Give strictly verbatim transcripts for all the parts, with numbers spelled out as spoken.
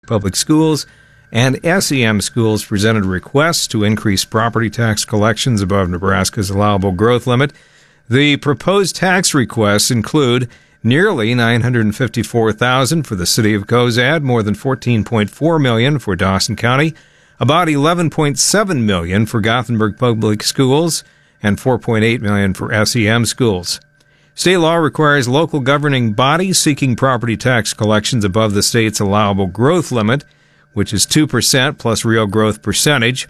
Public Schools and S E M schools presented requests to increase property tax collections above Nebraska's allowable growth limit. The proposed tax requests include nearly nine hundred fifty-four thousand dollars for the city of Cozad, more than fourteen point four million dollars for Dawson County, about eleven point seven million dollars for Gothenburg Public Schools, and four point eight million dollars for S E M schools. State law requires local governing bodies seeking property tax collections above the state's allowable growth limit, which is two percent plus real growth percentage,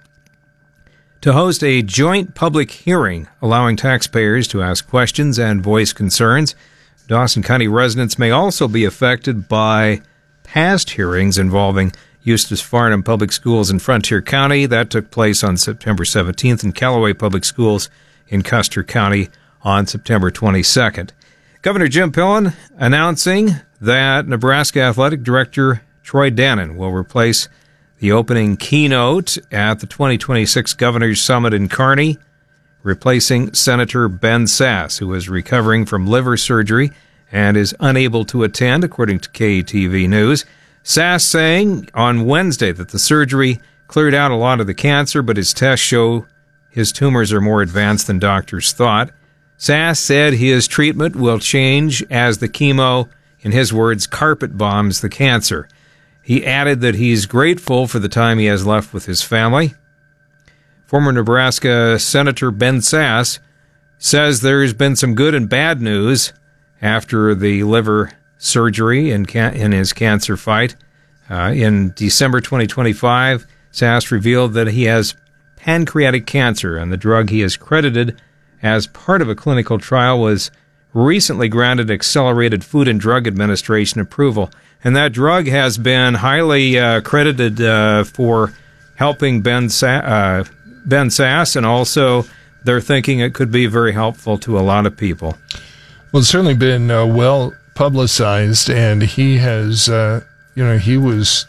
to host a joint public hearing allowing taxpayers to ask questions and voice concerns. Dawson County residents may also be affected by past hearings involving Eustis Farnham Public Schools in Frontier County. That took place on September seventeenth, and Callaway Public Schools in Custer County on September twenty-second. Governor Jim Pillen announcing that Nebraska Athletic Director Troy Dannen will replace the opening keynote at the twenty twenty-six Governor's Summit in Kearney, replacing Senator Ben Sasse, who is recovering from liver surgery and is unable to attend, according to K E T V News. Sasse saying on Wednesday that the surgery cleared out a lot of the cancer, but his tests show his tumors are more advanced than doctors thought. Sasse said his treatment will change as the chemo, in his words, carpet bombs the cancer. He added that he's grateful for the time he has left with his family. Former Nebraska Senator Ben Sasse says there's been some good and bad news after the liver surgery in, ca- in his cancer fight. Uh, in December twenty twenty-five, Sasse revealed that he has pancreatic cancer, and the drug he is credited as part of a clinical trial was recently granted Accelerated Food and Drug Administration approval. And that drug has been highly uh, credited uh, for helping Ben, Sa- uh, Ben Sasse, and also they're thinking it could be very helpful to a lot of people. Well, it's certainly been uh, well publicized, and he has, uh, you know, he was,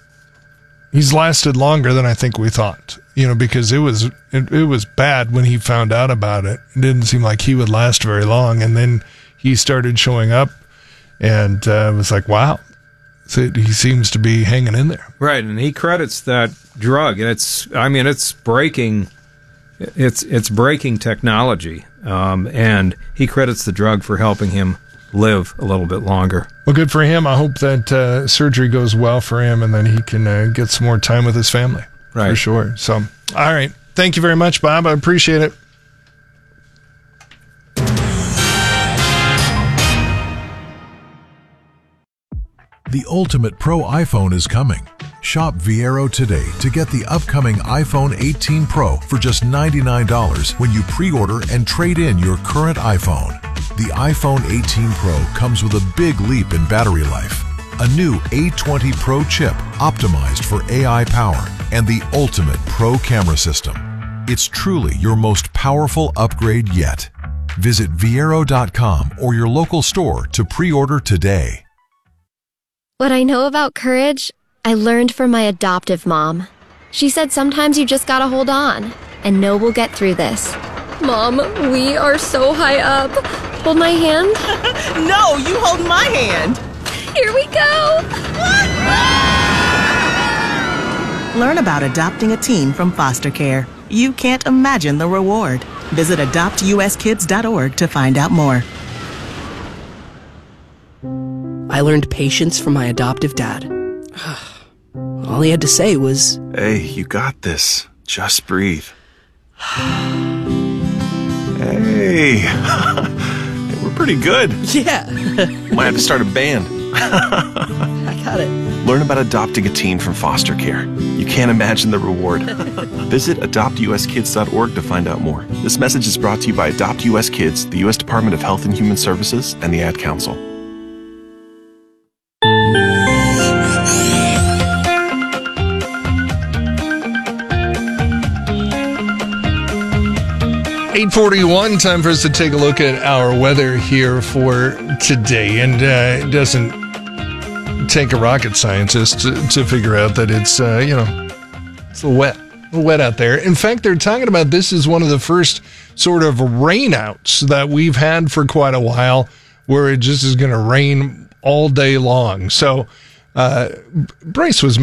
he's lasted longer than I think we thought, you know, because it was, it, it was bad when he found out about it. It didn't seem like he would last very long, and then he started showing up, and uh, it was like, wow. So he seems to be hanging in there. Right, and he credits that drug, and it's, I mean, it's breaking, it's it's breaking technology, um, and he credits the drug for helping him live a little bit longer. Well, good for him. I hope that uh, surgery goes well for him, and then he can uh, get some more time with his family. Right. For sure. So, all right. Thank you very much, Bob. I appreciate it. The ultimate pro iPhone is coming. Shop Viero today to get the upcoming iPhone eighteen Pro for just ninety-nine dollars when you pre-order and trade in your current iPhone. The iPhone eighteen Pro comes with a big leap in battery life, a new A twenty Pro chip optimized for A I power, and the ultimate pro camera system. It's truly your most powerful upgrade yet. Visit Viero dot com or your local store to pre-order today. What I know about courage, I learned from my adoptive mom. She said sometimes you just gotta hold on and know we'll get through this. Mom, we are so high up. Hold my hand. No, you hold my hand. Here we go. Learn about adopting a teen from foster care. You can't imagine the reward. Visit adopt U S kids dot org to find out more. I learned patience from my adoptive dad. All he had to say was, "Hey, you got this. Just breathe." Hey, we're pretty good. Yeah. Might have to start a band. I got it. Learn about adopting a teen from foster care. You can't imagine the reward. Visit adopt U S kids dot org to find out more. This message is brought to you by Adopt U S Kids, the U S Department of Health and Human Services, and the Ad Council. eight forty-one, time for us to take a look at our weather here for today. And uh, it doesn't take a rocket scientist to, to figure out that it's, uh, you know, it's a little wet, a little wet out there. In fact, they're talking about this is one of the first sort of rainouts that we've had for quite a while, where it just is going to rain all day long. So uh, Bryce was